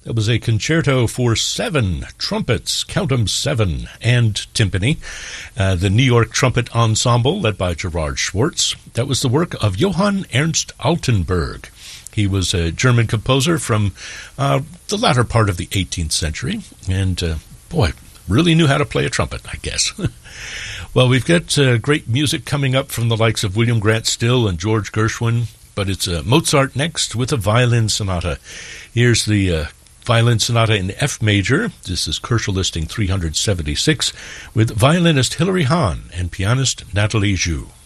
That was a concerto for 7 trumpets, count 'em 7, and timpani. The New York Trumpet Ensemble, led by Gerard Schwartz. That was the work of Johann Ernst Altenburg. He was a German composer from the latter part of the 18th century, and really knew how to play a trumpet, I guess. Well, we've got great music coming up from the likes of William Grant Still and George Gershwin, but it's Mozart next with a violin sonata. Here's the violin sonata in F major. This is Koelsch listing 376 with violinist Hilary Hahn and pianist Nathalie Joux.